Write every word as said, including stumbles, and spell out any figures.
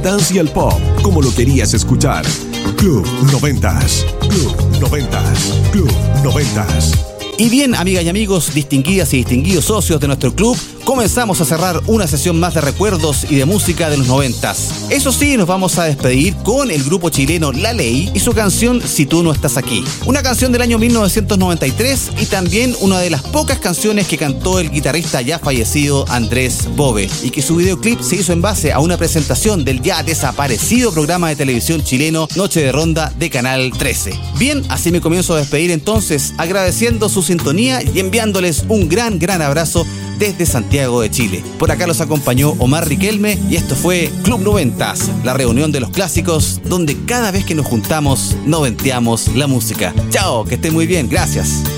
dance y el pop como lo querías escuchar. Club noventas. Club noventas. Club noventas. Y bien, amigas y amigos, distinguidas y distinguidos socios de nuestro club, comenzamos a cerrar una sesión más de recuerdos y de música de los noventas. Eso sí, nos vamos a despedir con el grupo chileno La Ley y su canción Si tú no estás aquí. Una canción del año mil novecientos noventa y tres y también una de las pocas canciones que cantó el guitarrista ya fallecido Andrés Bove, y que su videoclip se hizo en base a una presentación del ya desaparecido programa de televisión chileno Noche de Ronda de Canal trece. Bien, así me comienzo a despedir entonces, agradeciendo su sintonía y enviándoles un gran, gran abrazo desde Santiago de Chile. Por acá los acompañó Omar Riquelme y esto fue Club Noventas, la reunión de los clásicos donde cada vez que nos juntamos noventeamos la música. Chao, que estén muy bien, gracias.